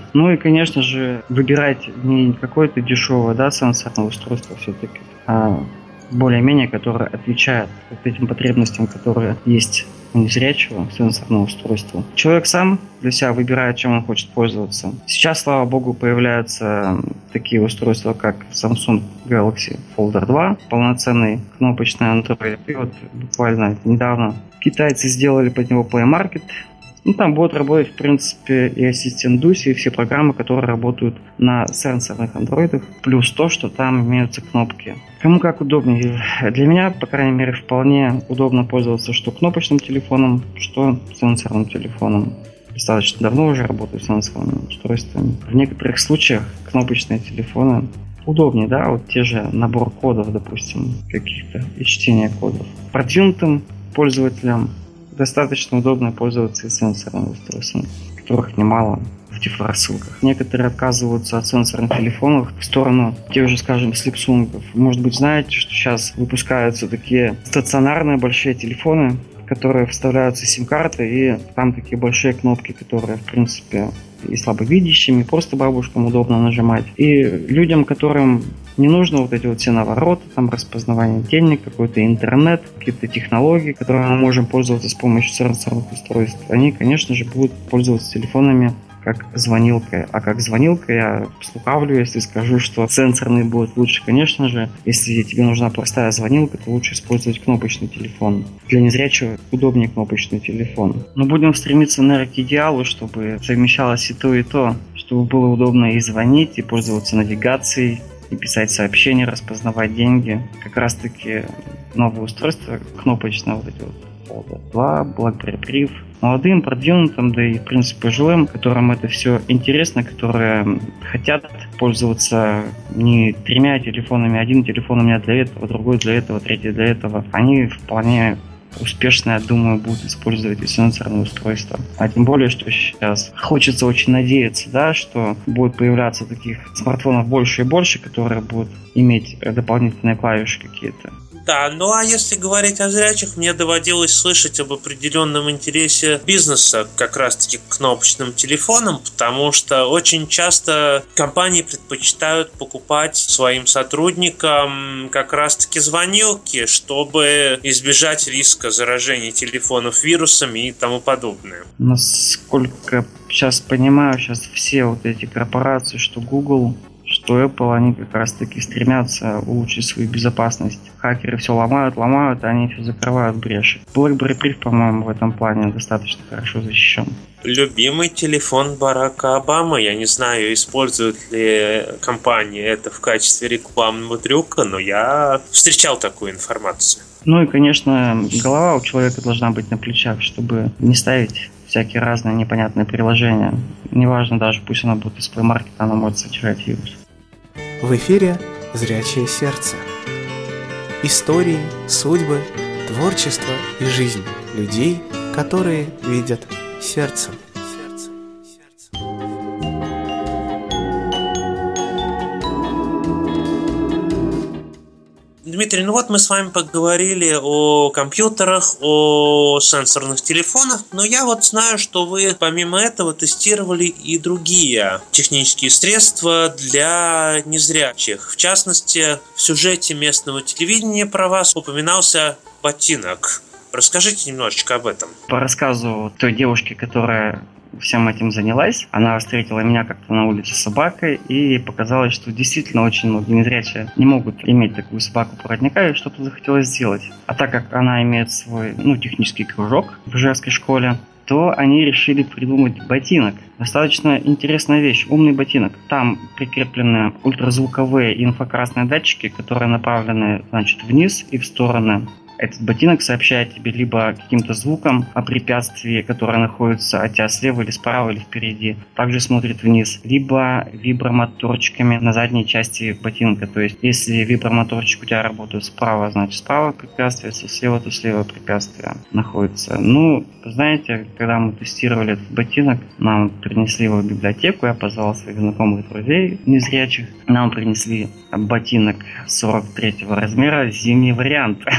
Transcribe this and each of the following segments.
Ну и, конечно же, выбирать не какое-то дешевое, да, сенсорное устройство все-таки, а более-менее, которое отвечает вот этим потребностям, которые есть у незрячего сенсорного устройства. Человек сам для себя выбирает, чем он хочет пользоваться. Сейчас, слава богу, появляются такие устройства, как Samsung Galaxy Folder 2, полноценный кнопочный Android. И вот буквально недавно китайцы сделали под него Play Market. Ну, там будет работать, в принципе, и ассистент Дуси, и все программы, которые работают на сенсорных андроидах. Плюс то, что там имеются кнопки. Кому как удобнее. Для меня, по крайней мере, вполне удобно пользоваться что кнопочным телефоном, что сенсорным телефоном. Достаточно давно уже работаю с сенсорными устройствами. В некоторых случаях кнопочные телефоны удобнее, да, вот те же набор кодов, допустим, каких-то и чтение кодов. Продвинутым пользователям достаточно удобно пользоваться и сенсорными устройствами, которых немало в дифрассылках. Некоторые отказываются от сенсорных телефонов в сторону тех же, скажем, слипсунгов. Может быть, знаете, что сейчас выпускаются такие стационарные большие телефоны, в которые вставляются сим-карты, и там такие большие кнопки, которые, в принципе, и слабовидящим, и просто бабушкам удобно нажимать. И людям, которым не нужно вот эти вот все навороты, там распознавание денег, какой-то интернет, какие-то технологии, которыми мы можем пользоваться с помощью сенсорных устройств, они, конечно же, будут пользоваться телефонами как звонилкой. А как звонилка я слукавлю, если скажу, что сенсорный будет лучше. Конечно же, если тебе нужна простая звонилка, то лучше использовать кнопочный телефон. Для незрячего удобнее кнопочный телефон. Но будем стремиться, наверное, к идеалу, чтобы совмещалось и то, чтобы было удобно и звонить, и пользоваться навигацией, и писать сообщения, распознавать деньги. Как раз таки новые устройства кнопочные, вот эти вот Folder 2, BlackBerry Brief, молодым, продвинутым, да и, в принципе, пожилым, которым это все интересно, которые хотят пользоваться не тремя телефонами, один телефон у меня для этого, другой для этого, третий для этого. Они вполне успешно, я думаю, будут использовать и сенсорные устройства. А тем более, что сейчас хочется очень надеяться, да, что будет появляться таких смартфонов больше и больше, которые будут иметь дополнительные клавиши какие-то. Да, ну а если говорить о зрячих, мне доводилось слышать об определенном интересе бизнеса как раз-таки к кнопочным телефонам, потому что очень часто компании предпочитают покупать своим сотрудникам как раз-таки звонилки, чтобы избежать риска заражения телефонов вирусами и тому подобное. Насколько сейчас понимаю, сейчас все вот эти корпорации, что Google, что Apple, они как раз таки стремятся улучшить свою безопасность. Хакеры все ломают, а они все закрывают бреши. BlackBerry Brief, по-моему, в этом плане достаточно хорошо защищен. Любимый телефон Барака Обамы. Я не знаю, используют ли компании это в качестве рекламного трюка, но я встречал такую информацию. Ну и, конечно, голова у человека должна быть на плечах, чтобы не ставить всякие разные непонятные приложения. Неважно даже, пусть оно будет из Play Market, оно может содержать вирус. В эфире «Зрячее сердце». Истории, судьбы, творчество и жизнь людей, которые видят сердцем. Дмитрий, ну вот мы с вами поговорили о компьютерах, о сенсорных телефонах, но я вот знаю, что вы помимо этого тестировали и другие технические средства для незрячих. В частности, в сюжете местного телевидения про вас упоминался ботинок. Расскажите немножечко об этом. По рассказу той девушки, которая всем этим занялась, она встретила меня как-то на улице с собакой, и показалось, что действительно очень многие незрячие не могут иметь такую собаку-проводника, и что-то захотелось сделать. А так как она имеет свой технический кружок в Ижевской школе, то они решили придумать ботинок. Достаточно интересная вещь, умный ботинок. Там прикреплены ультразвуковые инфракрасные датчики, которые направлены, вниз и в стороны. Этот ботинок сообщает тебе либо каким-то звуком о препятствии, которое находится от тебя слева или справа или впереди, также смотрит вниз, либо вибромоторчиками на задней части ботинка. То есть, если вибромоторчик у тебя работает справа, значит справа препятствие, если слева, то слева препятствие находится. Знаете, когда мы тестировали этот ботинок, нам принесли его в библиотеку, я позвал своих знакомых друзей незрячих, нам принесли ботинок 43 размера, зимний вариант.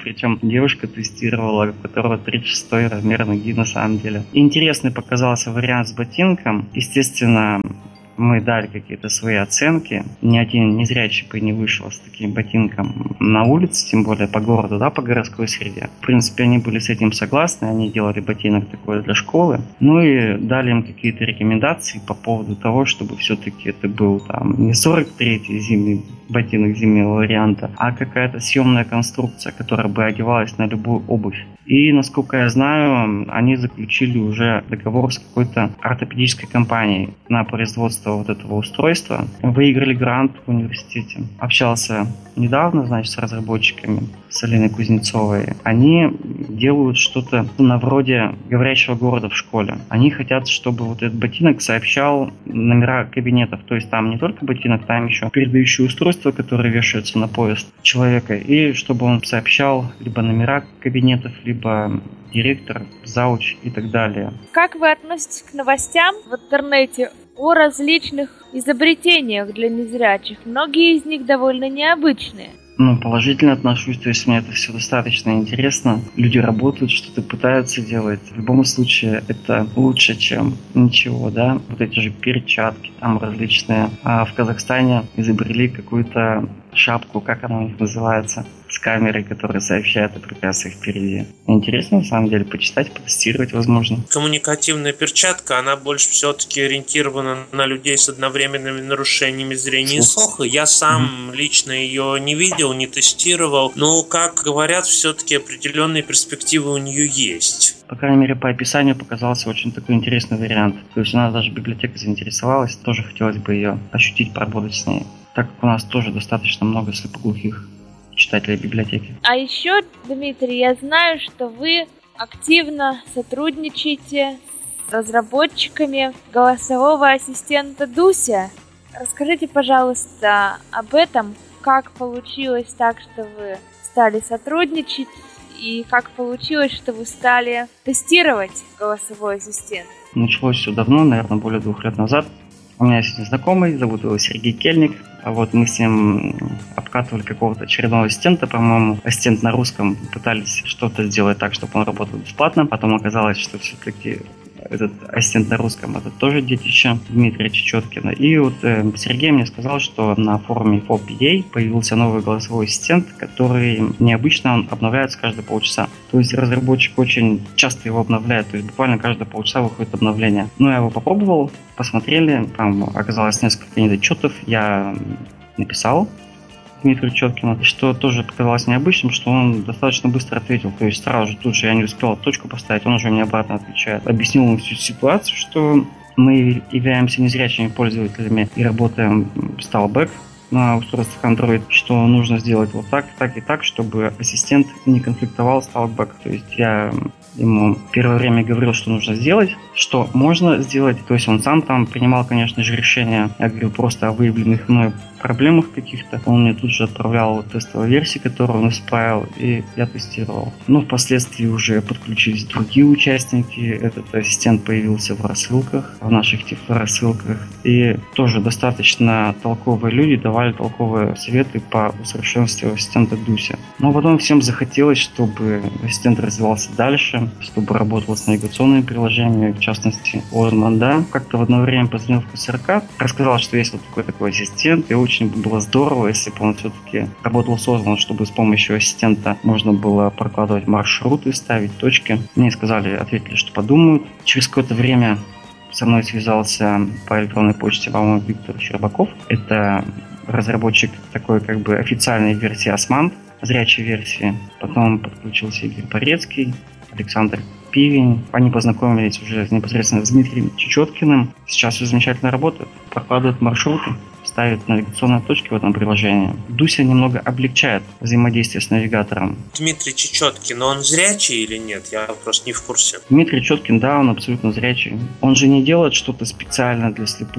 причем девушка тестировала, у которого 36 размер ноги на самом деле. Интересный показался вариант с ботинком. Естественно, мы дали какие-то свои оценки. Ни один незрячий бы не вышел с таким ботинком на улице, тем более по городу, да, по городской среде. В принципе, они были с этим согласны, они делали ботинок такой для школы. Ну и дали им какие-то рекомендации по поводу того, чтобы все-таки это был там не 43-й зимний ботинок зимнего варианта, а какая-то съемная конструкция, которая бы одевалась на любую обувь. И, насколько я знаю, они заключили уже договор с какой-то ортопедической компанией на производство вот этого устройства. Выиграли грант в университете. Общался недавно, значит, с разработчиками, с Алиной Кузнецовой. Они делают что-то на вроде говорящего города в школе. Они хотят, чтобы вот этот ботинок сообщал номера кабинетов. То есть там не только ботинок, там еще передающее устройство, которое вешается на пояс человека. И чтобы он сообщал либо номера кабинетов, либо директор, зауч и так далее. Как вы относитесь к новостям в интернете о различных изобретениях для незрячих? Многие из них довольно необычные. Положительно отношусь, то есть мне это все достаточно интересно. Люди работают, что-то пытаются делать. В любом случае это лучше, чем ничего, да. Вот эти же перчатки там различные. А в Казахстане изобрели какую-то шапку, как она у них называется, с камерой, которая сообщает о препятствиях впереди. Интересно, на самом деле, почитать, потестировать, возможно. Коммуникативная перчатка, она больше все-таки ориентирована на людей с одновременными нарушениями зрения и слуха. Я сам лично ее не видел, не тестировал, но, как говорят, все-таки определенные перспективы у нее есть. По крайней мере, по описанию показался очень такой интересный вариант. То есть у нас даже библиотека заинтересовалась, тоже хотелось бы ее ощутить, поработать с ней. Так как у нас тоже достаточно много слепоглухих читателей библиотеки. А еще, Дмитрий, я знаю, что вы активно сотрудничаете с разработчиками голосового ассистента Дуся. Расскажите, пожалуйста, об этом. Как получилось так, что вы стали сотрудничать, и как получилось, что вы стали тестировать голосовой ассистент? Началось все давно, наверное, более 2 лет назад. У меня есть знакомый, зовут его Сергей Кельник. А вот мы с ним обкатывали какого-то очередного ассистента, по-моему, ассистент на русском, пытались что-то сделать так, чтобы он работал бесплатно. Потом оказалось, что все-таки этот ассистент на русском — это тоже детище Дмитрия Чечеткина. И вот Сергей мне сказал, что на форуме FOPDA появился новый голосовой ассистент, который необычно он обновляется каждые полчаса. То есть разработчик очень часто его обновляет, то есть буквально каждые полчаса выходит обновление. Ну, я его попробовал, посмотрели, там оказалось несколько недочетов, я написал Дмитрию Четкину, что тоже показалось необычным, что он достаточно быстро ответил, то есть сразу же тут же я не успел точку поставить, он уже мне обратно отвечает. Объяснил ему всю ситуацию, что мы являемся незрячими пользователями и работаем с Talkback на устройствах Android, что нужно сделать вот так, так и так, чтобы ассистент не конфликтовал с Talkback. То есть я ему первое время говорил, что нужно сделать, что можно сделать. То есть он сам там принимал, конечно же, решения. Я говорил просто о выявленных мной проблемах каких-то. Он мне тут же отправлял тестовые версии, которые он исправил, и я тестировал. Но впоследствии уже подключились другие участники. Этот ассистент появился в рассылках, в наших рассылках. И тоже достаточно толковые люди давали толковые советы по усовершенствованию ассистента Дуся. Но потом всем захотелось, чтобы ассистент развивался дальше, чтобы работал с навигационными приложениями, в частности, Озман, да. Как-то в одно время позвонил в КСРК, рассказал, что есть вот такой ассистент, и очень было здорово, если бы он все-таки работал с Озман, чтобы с помощью ассистента можно было прокладывать маршруты, ставить точки. Мне сказали, ответили, что подумают. Через какое-то время со мной связался по электронной почте, по-моему, Виктор Щербаков. Это разработчик такой как бы официальной версии Осман, зрячей версии. Потом подключился Игорь Порецкий, Александр Пивень. Они познакомились уже непосредственно с Дмитрием Чечеткиным. Сейчас все замечательно работает. Прокладывают маршруты, ставят навигационные точки в этом приложении. Дуся немного облегчает взаимодействие с навигатором. Дмитрий Чечеткин, он зрячий или нет? Я просто не в курсе. Дмитрий Чечеткин, да, он абсолютно зрячий. Он же не делает что-то специально для слепых.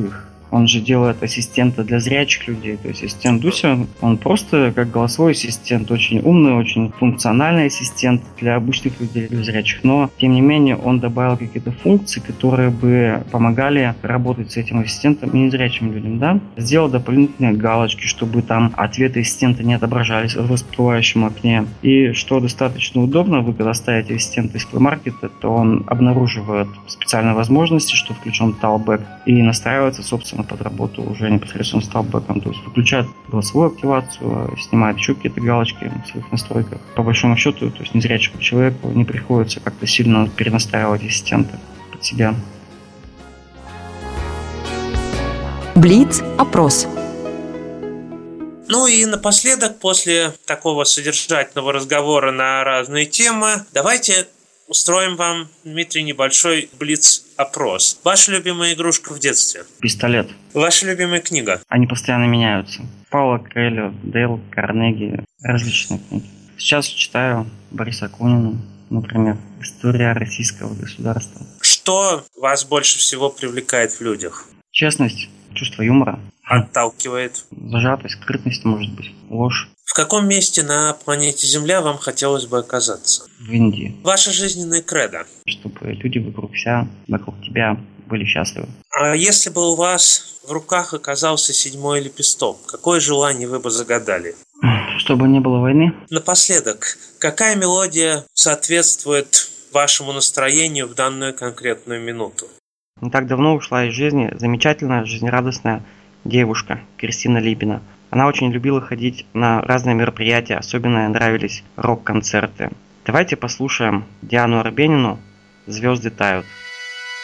Он же делает ассистента для зрячих людей. То есть ассистент Дуся, он просто как голосовой ассистент, очень умный, очень функциональный ассистент для обычных людей, для зрячих. Но, тем не менее, он добавил какие-то функции, которые бы помогали работать с этим ассистентом и незрячим людям, да? Сделал дополнительные галочки, чтобы там ответы ассистента не отображались в всплывающем окне. И что достаточно удобно, вы когда ставите ассистента из Play Market, то он обнаруживает специальные возможности, что включен Talkback, и настраивается, собственно, под работу уже непосредственно с Talkback. То есть выключает голосовую активацию, снимает еще какие-то галочки в своих настройках. По большому счету, то есть незрячему человеку не приходится как-то сильно перенастраивать ассистента под себя. Блиц-опрос. Ну и напоследок, после такого содержательного разговора на разные темы, давайте устроим вам, Дмитрий, небольшой блиц-опрос. Ваша любимая игрушка в детстве? Пистолет. Ваша любимая книга? Они постоянно меняются. Паула Коэльо, Дейл Карнеги, различные книги. Сейчас читаю Бориса Акунина, например, «История российского государства». Что вас больше всего привлекает в людях? Честность, чувство юмора. Отталкивает? Зажатость, скрытность, может быть, ложь. В каком месте на планете Земля вам хотелось бы оказаться? В Индии. Ваша жизненная кредо? Чтобы люди вокруг тебя были счастливы. А если бы у вас в руках оказался 7-й лепесток, какое желание вы бы загадали? Чтобы не было войны. Напоследок, какая мелодия соответствует вашему настроению в данную конкретную минуту? Не так давно ушла из жизни замечательная, жизнерадостная девушка Кристина Либина. Она очень любила ходить на разные мероприятия, особенно ей нравились рок-концерты. Давайте послушаем Диану Арбенину «Звезды тают».